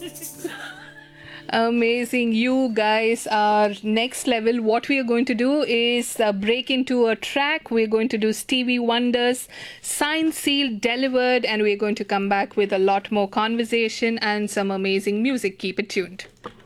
Amazing. You guys are next level. What we are going to do is break into a track. We're going to do Stevie Wonder's Signed, Sealed, Delivered, and we're going to come back with a lot more conversation and some amazing music. Keep it tuned.